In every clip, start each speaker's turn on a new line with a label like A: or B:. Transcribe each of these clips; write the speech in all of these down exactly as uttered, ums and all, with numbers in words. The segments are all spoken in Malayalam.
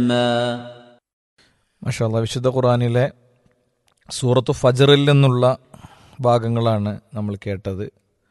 A: മാഷാ അല്ലാഹ്, വിശുദ്ധ ഖുർആനിലെ സൂറത്തു ഫജ്റിൽ നിന്നുള്ള ഭാഗങ്ങളാണ് നമ്മൾ കേട്ടത്.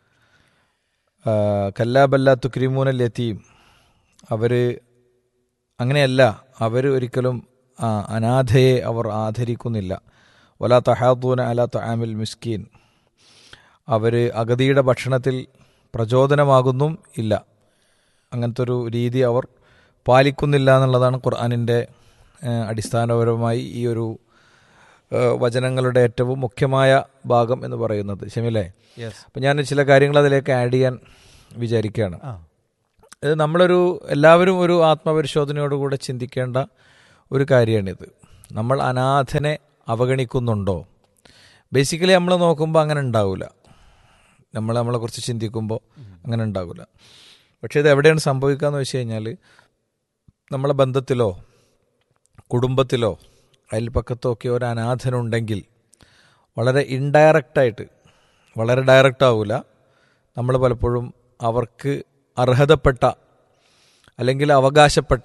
A: കല്ലാ ബല്ലാ തുക്രിമൂനൽ യതീം, അവർ അങ്ങനെയല്ല, അവർ ഒരിക്കലും അനാഥയെ അവർ ആദരിക്കുന്നില്ല. വലാ തഹാദൂന അലാ തആമിൽ മിസ്കീൻ, അവർ അഗതിയുടെ ഭക്ഷണത്തിൽ പ്രചോദനമാകുന്നും ഇല്ല. അങ്ങനത്തെ ഒരു രീതി അവർ പാലിക്കുന്നില്ല എന്നുള്ളതാണ് ഖുർആനിൻ്റെ അടിസ്ഥാനപരമായി ഈ ഒരു വചനങ്ങളുടെ ഏറ്റവും മുഖ്യമായ ഭാഗം എന്ന് പറയുന്നത്. ശമില്ലേ? അപ്പം ഞാൻ ചില കാര്യങ്ങൾ അതിലേക്ക് ആഡ് ചെയ്യാൻ വിചാരിക്കുകയാണ്. ഇത് നമ്മളൊരു എല്ലാവരും ഒരു ആത്മപരിശോധനയോടുകൂടെ ചിന്തിക്കേണ്ട ഒരു കാര്യമാണിത്. നമ്മൾ അനാഥനെ അവഗണിക്കുന്നുണ്ടോ? ബേസിക്കലി നമ്മൾ നോക്കുമ്പോൾ അങ്ങനെ ഉണ്ടാവില്ല. നമ്മൾ നമ്മളെക്കുറിച്ച് ചിന്തിക്കുമ്പോൾ അങ്ങനെ ഉണ്ടാവില്ല. പക്ഷേ ഇത് എവിടെയാണ് സംഭവിക്കുക എന്ന് വെച്ച് കഴിഞ്ഞാൽ, നമ്മളെ ബന്ധത്തിലോ കുടുംബത്തിലോ അയൽപ്പക്കത്തോ ഒക്കെ ഒരു അനാഥനുണ്ടെങ്കിൽ വളരെ ഇൻഡയറക്റ്റായിട്ട്, വളരെ ഡയറക്റ്റ് ആവില്ല, നമ്മൾ പലപ്പോഴും അവർക്ക് അർഹതപ്പെട്ട അല്ലെങ്കിൽ അവകാശപ്പെട്ട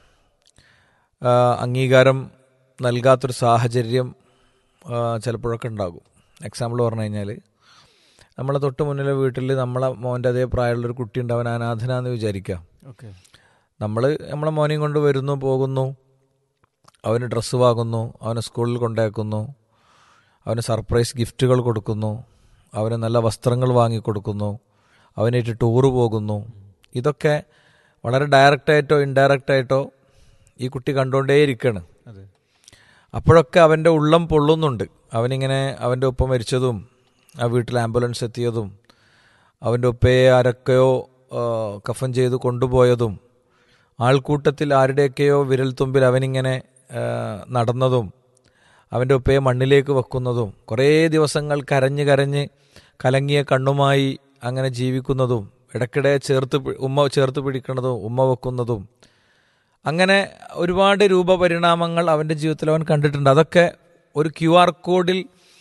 A: അംഗീകാരം നൽകാത്തൊരു സാഹചര്യം ചിലപ്പോഴൊക്കെ ഉണ്ടാകും. എക്സാമ്പിൾ പറഞ്ഞു കഴിഞ്ഞാൽ, നമ്മളെ തൊട്ട് മുന്നിലെ വീട്ടിൽ നമ്മളെ മോൻ്റെ അതേ പ്രായമുള്ളൊരു കുട്ടി ഉണ്ട്, അവൻ അനാഥനാന്ന് വിചാരിക്കുക. ഓക്കെ, നമ്മൾ നമ്മളെ മോനെയും കൊണ്ട് വരുന്നു, പോകുന്നു, അവന് ഡ്രസ്സ് വാങ്ങുന്നു, അവനെ സ്കൂളിൽ കൊണ്ടാക്കുന്നു, അവന് സർപ്രൈസ് ഗിഫ്റ്റുകൾ കൊടുക്കുന്നു, അവന് നല്ല വസ്ത്രങ്ങൾ വാങ്ങിക്കൊടുക്കുന്നു, അവനായിട്ട് ടൂറ് പോകുന്നു. ഇതൊക്കെ വളരെ ഡയറക്റ്റായിട്ടോ ഇൻഡയറക്റ്റായിട്ടോ ഈ കുട്ടി കണ്ടുകൊണ്ടേയിരിക്കുകയാണ്. അപ്പോഴൊക്കെ അവൻ്റെ ഉള്ളം പൊള്ളുന്നുണ്ട്. അവനിങ്ങനെ അവൻ്റെ ഒപ്പം മരിച്ചതും ആ വീട്ടിൽ ആംബുലൻസ് എത്തിയതും അവൻ്റെ ഒപ്പയെ ആരൊക്കെയോ കഫൻ ചെയ്ത് കൊണ്ടുപോയതും ആൾക്കൂട്ടത്തിൽ ആരുടെയൊക്കെയോ വിരൽ തുമ്പിൽ അവനിങ്ങനെ നടന്നതും അവൻ്റെ ഒപ്പയെ മണ്ണിലേക്ക് വെക്കുന്നതും കുറേ ദിവസങ്ങൾ കരഞ്ഞ് കരഞ്ഞ് കലങ്ങിയ കണ്ണുമായി അങ്ങനെ ജീവിക്കുന്നതും ഇടയ്ക്കിടെ ചേർത്ത് ഉമ്മ ചേർത്ത് പിടിക്കുന്നതും ഉമ്മ വെക്കുന്നതും അങ്ങനെ ഒരുപാട് രൂപപരിണാമങ്ങൾ അവൻ്റെ ജീവിതത്തിൽ അവൻ കണ്ടിട്ടുണ്ട്. അതൊക്കെ ഒരു ക്യു ആർ കോഡിൽ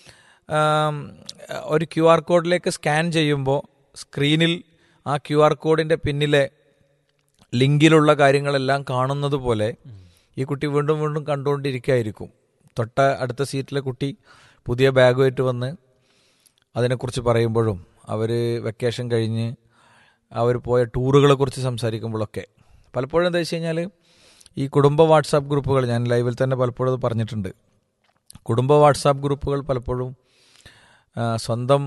A: ഒരു ക്യു ആർ കോഡിലേക്ക് സ്കാൻ ചെയ്യുമ്പോൾ സ്ക്രീനിൽ ആ ക്യു ആർ കോഡിൻ്റെ പിന്നിലെ ലിങ്കിലുള്ള കാര്യങ്ങളെല്ലാം കാണുന്നത് പോലെ ഈ കുട്ടി വീണ്ടും വീണ്ടും കണ്ടുകൊണ്ടിരിക്കുകയായിരിക്കും. തൊട്ട അടുത്ത സീറ്റിലെ കുട്ടി പുതിയ ബാഗുമായിട്ട് വന്ന് അതിനെക്കുറിച്ച് പറയുമ്പോഴും അവർ വെക്കേഷൻ കഴിഞ്ഞ് അവർ പോയ ടൂറുകളെ കുറിച്ച് സംസാരിക്കുമ്പോഴൊക്കെ പലപ്പോഴും എന്താ വെച്ച് കഴിഞ്ഞാൽ, ഈ കുടുംബ വാട്സാപ്പ് ഗ്രൂപ്പുകൾ, ഞാൻ ലൈവിൽ തന്നെ പലപ്പോഴും അത് പറഞ്ഞിട്ടുണ്ട്, കുടുംബ വാട്സാപ്പ് ഗ്രൂപ്പുകൾ പലപ്പോഴും സ്വന്തം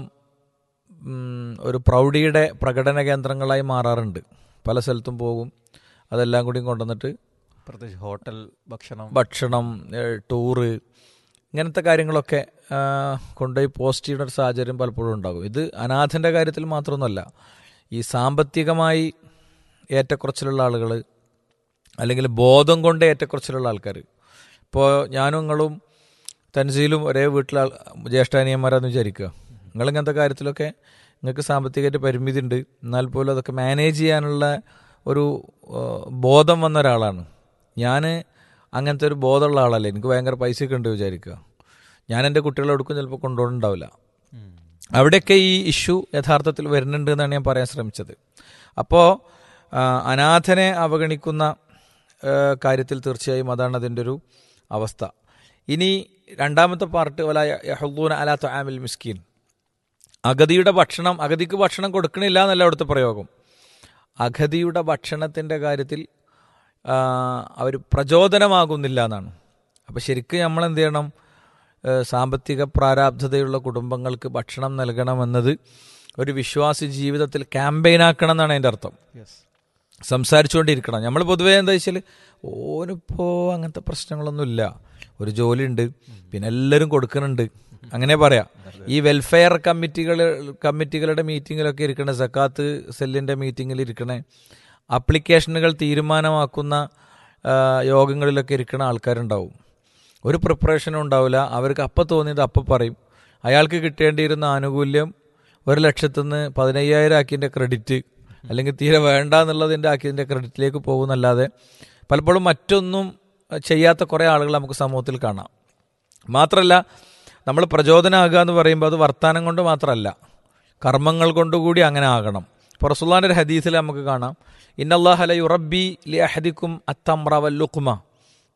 A: ഒരു പ്രൗഢിയുടെ പ്രകടന കേന്ദ്രങ്ങളായി മാറാറുണ്ട്. പല സ്ഥലത്തും പോകും, അതെല്ലാം കൂടി കൊണ്ടുവന്നിട്ട്
B: പ്രത്യേകിച്ച് ഹോട്ടൽ ഭക്ഷണം
A: ഭക്ഷണം ടൂറ് ഇങ്ങനത്തെ കാര്യങ്ങളൊക്കെ കൊണ്ടുപോയി പോസ്റ്റ് ചെയ്യുന്ന ഒരു സാഹചര്യം പലപ്പോഴും ഉണ്ടാകും. ഇത് അനാഥൻ്റെ കാര്യത്തിൽ മാത്രമൊന്നുമല്ല, ഈ സാമ്പത്തികമായി ഏറ്റക്കുറച്ചിലുള്ള ആളുകൾ അല്ലെങ്കിൽ ബോധം കൊണ്ട് ഏറ്റക്കുറച്ചിലുള്ള ആൾക്കാർ. ഇപ്പോൾ ഞാനും നിങ്ങളും തൻസീലും ഒരേ വീട്ടിലെ ജ്യേഷ്ഠാനിയന്മാരാന്ന് വിചാരിക്കുക. നിങ്ങളിങ്ങനത്തെ കാര്യത്തിലൊക്കെ നിങ്ങൾക്ക് സാമ്പത്തികമായിട്ട് പരിമിതി ഉണ്ട്, എന്നാൽ പോലും അതൊക്കെ മാനേജ് ചെയ്യാനുള്ള ഒരു ബോധം വന്ന ഒരാളാണ് ഞാൻ. അങ്ങനത്തെ ഒരു ബോധമുള്ള ആളല്ലേ, എനിക്ക് ഭയങ്കര പൈസയൊക്കെ ഉണ്ട് വിചാരിക്കുക. ഞാൻ എൻ്റെ കുട്ടികളെ എടുക്കും ചിലപ്പോൾ കൊണ്ടുപോകുന്നുണ്ടാവില്ല. അവിടെയൊക്കെ ഈ ഇഷ്യൂ യഥാർത്ഥത്തിൽ വരുന്നുണ്ട് എന്നാണ് ഞാൻ പറയാൻ ശ്രമിച്ചത്. അപ്പോൾ അനാഥനെ അവഗണിക്കുന്ന കാര്യത്തിൽ തീർച്ചയായും അതാണ് അതിൻ്റെ ഒരു അവസ്ഥ. ഇനി രണ്ടാമത്തെ പാർട്ട്, വലാ യഹുദ്ദൂന അലാ തആമിൽ മിസ്കീൻ, അഗതിയുടെ ഭക്ഷണം, അഗതിക്ക് ഭക്ഷണം കൊടുക്കണില്ല എന്നല്ല അവിടുത്തെ പ്രയോഗം. അഗതിയുടെ ഭക്ഷണത്തിൻ്റെ കാര്യത്തിൽ അവർ പ്രചോദനമാകുന്നില്ല എന്നാണ്. അപ്പോൾ ശരിക്കും നമ്മൾ എന്ത് ചെയ്യണം? സാമ്പത്തിക പ്രാരാബ്ധതയുള്ള കുടുംബങ്ങൾക്ക് ഭക്ഷണം നൽകണമെന്നത് ഒരു വിശ്വാസി ജീവിതത്തിൽ ക്യാമ്പയിനാക്കണം എന്നാണ് അതിൻ്റെ അർത്ഥം. സംസാരിച്ചുകൊണ്ടിരിക്കണം. നമ്മൾ പൊതുവേ എന്താ വെച്ചാൽ, ഓനിപ്പോൾ അങ്ങനത്തെ പ്രശ്നങ്ങളൊന്നുമില്ല, ഒരു ജോലിയുണ്ട്, പിന്നെ എല്ലാവരും കൊടുക്കുന്നുണ്ട്, അങ്ങനെ പറയാം. ഈ വെൽഫെയർ കമ്മിറ്റികൾ കമ്മിറ്റികളുടെ മീറ്റിങ്ങിലൊക്കെ ഇരിക്കണേ, സക്കാത്ത് സെല്ലിൻ്റെ മീറ്റിങ്ങിൽ ഇരിക്കണേ, അപ്ലിക്കേഷനുകൾ തീരുമാനമാക്കുന്ന യോഗങ്ങളിലൊക്കെ ഇരിക്കണ ആൾക്കാരുണ്ടാവും. ഒരു പ്രിപ്പറേഷനും ഉണ്ടാവില്ല. അവർക്ക് അപ്പം തോന്നിയത് അപ്പം പറയും. അയാൾക്ക് കിട്ടേണ്ടിയിരുന്ന ആനുകൂല്യം ഒരു ലക്ഷത്തുനിന്ന് പതിനയ്യായിരം ആക്കിൻ്റെ ക്രെഡിറ്റ്, അല്ലെങ്കിൽ തീരെ വേണ്ട എന്നുള്ളതിൻ്റെ ആക്കിയതിൻ്റെ ക്രെഡിറ്റിലേക്ക് പോകുന്നല്ലാതെ പലപ്പോഴും മറ്റൊന്നും ചെയ്യാത്ത കുറേ ആളുകൾ നമുക്ക് സമൂഹത്തിൽ കാണാം. മാത്രമല്ല, നമ്മൾ പ്രചോദനമാകുക എന്ന് പറയുമ്പോൾ അത് വർത്താനം കൊണ്ട് മാത്രമല്ല, കർമ്മങ്ങൾ കൊണ്ടുകൂടി അങ്ങനെ ആകണം. ഇപ്പോൾ റസൂലുള്ളാഹിന്റെ ഒരു ഹദീസിൽ നമുക്ക് കാണാം, ഇന്നല്ലാഹ ല യുറബ്ബി ലി അഹദിക്കും അത്തംറ വൽ ലുഖ്മ,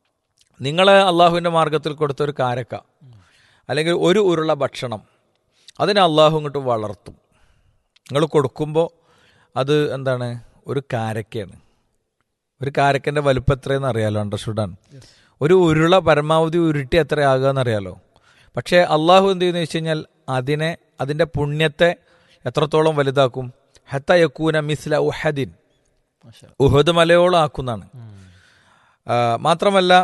A: നിങ്ങളെ അള്ളാഹുവിൻ്റെ മാർഗത്തിൽ കൊടുത്ത ഒരു കാരക്ക അല്ലെങ്കിൽ ഒരു ഉരുള ഭക്ഷണം അതിനെ അള്ളാഹു ഇങ്ങോട്ട് വളർത്തും. നിങ്ങൾ കൊടുക്കുമ്പോൾ അത് എന്താണ്, ഒരു കാരക്കയാണ്. ഒരു കാരക്കൻ്റെ വലുപ്പം എത്രയെന്ന് അറിയാലോ, അണ്ടർസ്റ്റുഡാണ്. ഒരു ഉരുള പരമാവധി ഉരുട്ടി എത്രയാകുക എന്നറിയാലോ. പക്ഷേ അള്ളാഹു എന്ത് ചെയ്യുന്നു വെച്ച് കഴിഞ്ഞാൽ അതിനെ, അതിൻ്റെ പുണ്യത്തെ എത്രത്തോളം വലുതാക്കും? ഹത്ത യക്കൂന മിസ്ല ഉഹദിൻ, ഉഹദ് മലയോളം ആക്കുന്നതാണ്. മാത്രമല്ല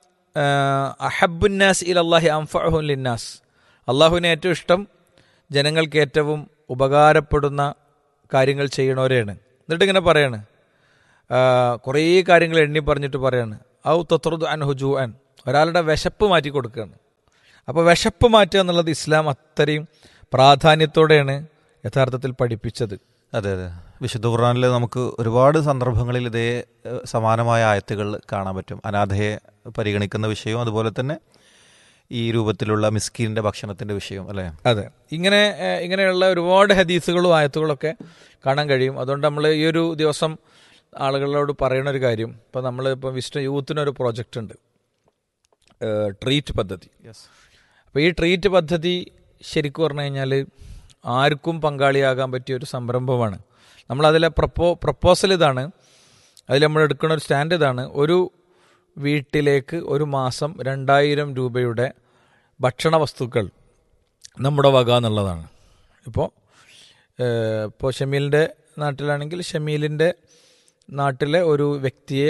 A: അഹബ്ബുന്നാസ് ഇലല്ലാഹി അൻഫഉഹും ലിന്നാസ്, അള്ളാഹുവിന് ഏറ്റവും ഇഷ്ടം ജനങ്ങൾക്ക് ഏറ്റവും ഉപകാരപ്പെടുന്ന കാര്യങ്ങൾ ചെയ്യണവരെയാണ്. എന്നിട്ട് ഇങ്ങനെ പറയാണ്, കുറേ കാര്യങ്ങൾ എണ്ണി പറഞ്ഞിട്ട് പറയാണ്, ഔ തത്റുദ് അൻഹു ജൂഅൻ, ഒരാളുടെ വിശപ്പ് മാറ്റി കൊടുക്കുകയാണ്. അപ്പോൾ വിശപ്പ് മാറ്റുക എന്നുള്ളത് ഇസ്ലാം അത്രയും പ്രാധാന്യത്തോടെയാണ് യഥാർത്ഥത്തിൽ പഠിപ്പിച്ചത്.
B: അതെ അതെ, വിശുദ്ധ ഖുർആനിൽ നമുക്ക് ഒരുപാട് സന്ദർഭങ്ങളിൽ ഇതേ സമാനമായ ആയത്തുകൾ കാണാൻ പറ്റും. അനാഥയെ പരിഗണിക്കുന്ന വിഷയവും അതുപോലെ തന്നെ ഈ രൂപത്തിലുള്ള മിസ്കീൻ്റെ ഭക്ഷണത്തിൻ്റെ വിഷയവും അല്ലേ?
A: അതെ, ഇങ്ങനെ ഇങ്ങനെയുള്ള ഒരുപാട് ഹദീസുകളും ആയത്തുകളൊക്കെ കാണാൻ കഴിയും. അതുകൊണ്ട് നമ്മൾ ഈ ഒരു ദിവസം ആളുകളോട് പറയുന്ന ഒരു കാര്യം, ഇപ്പോൾ നമ്മൾ ഇപ്പോൾ വിശുദ്ധ യൂത്തിനൊരു പ്രോജക്റ്റ് ഉണ്ട്, ട്രീറ്റ് പദ്ധതി. അപ്പോൾ ഈ ട്രീറ്റ് പദ്ധതി ശരിക്കും പറഞ്ഞു കഴിഞ്ഞാൽ ആർക്കും പങ്കാളിയാകാൻ പറ്റിയ ഒരു സംരംഭമാണ്. നമ്മളതിലെ പ്രപ്പോ പ്രപ്പോസൽ ഇതാണ്, അതിൽ നമ്മൾ എടുക്കുന്ന ഒരു സ്റ്റാൻഡ് ഇതാണ്: ഒരു വീട്ടിലേക്ക് ഒരു മാസം രണ്ടായിരം രൂപയുടെ ഭക്ഷണ വസ്തുക്കൾ നമ്മുടെ വക എന്നുള്ളതാണ്. ഇപ്പോൾ ഇപ്പോൾ ഷമീലിൻ്റെ നാട്ടിലാണെങ്കിൽ ഷമീലിൻ്റെ നാട്ടിലെ ഒരു വ്യക്തിയെ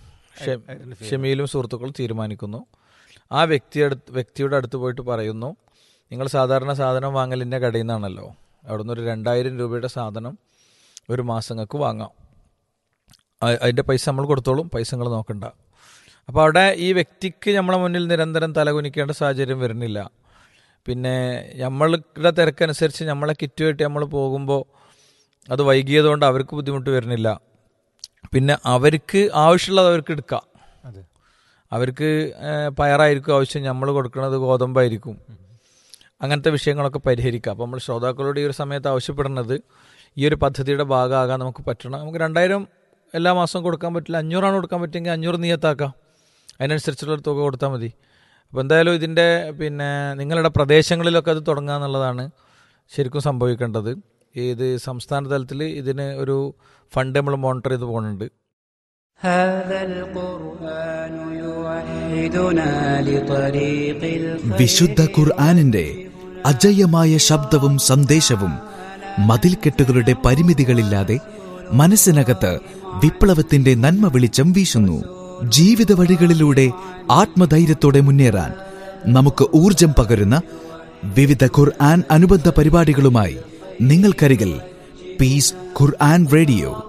A: ഷമീലും സുഹൃത്തുക്കളും തീരുമാനിക്കുന്നു. ആ വ്യക്തിയുടെ വ്യക്തിയുടെ അടുത്ത് പോയിട്ട് പറയുന്നു, നിങ്ങൾ സാധാരണ സാധനം വാങ്ങലിൻ്റെ കടയിൽ നിന്നാണല്ലോ, അവിടെ നിന്ന് ഒരു രണ്ടായിരം രൂപയുടെ സാധനം ഒരു മാസങ്ങൾക്ക് വാങ്ങാം, അതിൻ്റെ പൈസ നമ്മൾ കൊടുത്തോളും, പൈസ നിങ്ങൾ നോക്കണ്ട. അപ്പോൾ അവിടെ ഈ വ്യക്തിക്ക് നമ്മളെ മുന്നിൽ നിരന്തരം തലകുനിക്കേണ്ട സാഹചര്യം വരുന്നില്ല. പിന്നെ നമ്മളുടെ തിരക്കനുസരിച്ച് നമ്മളെ കിറ്റുമായിട്ട് നമ്മൾ പോകുമ്പോൾ അത് വൈകിയതുകൊണ്ട് അവർക്ക് ബുദ്ധിമുട്ട് വരുന്നില്ല. പിന്നെ അവർക്ക് ആവശ്യമുള്ളത് അവർക്ക് എടുക്കാം. അവർക്ക് പയറായിരിക്കും ആവശ്യം, നമ്മൾ കൊടുക്കുന്നത് ഗോതമ്പായിരിക്കും. അങ്ങനത്തെ വിഷയങ്ങളൊക്കെ പരിഹരിക്കാം. അപ്പോൾ നമ്മൾ ശ്രോതാക്കളോട് ഈ ഒരു സമയത്ത് ആവശ്യപ്പെടുന്നത്, ഈ ഒരു പദ്ധതിയുടെ ഭാഗമാകാൻ നമുക്ക് പറ്റണം. നമുക്ക് രണ്ടായിരം എല്ലാ മാസവും കൊടുക്കാൻ പറ്റില്ല, അഞ്ഞൂറാണ് കൊടുക്കാൻ പറ്റുമെങ്കിൽ അഞ്ഞൂറ് നിയത്താക്കാം, അതിനനുസരിച്ചുള്ള തുക കൊടുത്താൽ മതി. അപ്പോൾ എന്തായാലും ഇതിൻ്റെ പിന്നെ നിങ്ങളുടെ പ്രദേശങ്ങളിലൊക്കെ അത് തുടങ്ങുക എന്നുള്ളതാണ് ശരിക്കും സംഭവിക്കേണ്ടത്. ഇത് സംസ്ഥാന തലത്തിൽ ഇതിന് ഒരു ഫണ്ട് നമ്മൾ മോണിറ്റർ ചെയ്ത് പോകുന്നുണ്ട്.
C: വിശുദ്ധ ഖുർആനിന്റെ അജയ്യമായ ശബ്ദവും സന്ദേശവും മതിൽക്കെട്ടുകളുടെ പരിമിതികളില്ലാതെ മനസ്സിനകത്ത് വിപ്ലവത്തിന്റെ നന്മ വെളിച്ചം വീശുന്നു. ജീവിത വഴികളിലൂടെ ആത്മധൈര്യത്തോടെ മുന്നേറാൻ നമുക്ക് ഊർജം പകരുന്ന വിവിധ ഖുർആൻ അനുബന്ധ പരിപാടികളുമായി നിങ്ങൾക്കരികിൽ പീസ് ഖുർആൻ റേഡിയോ.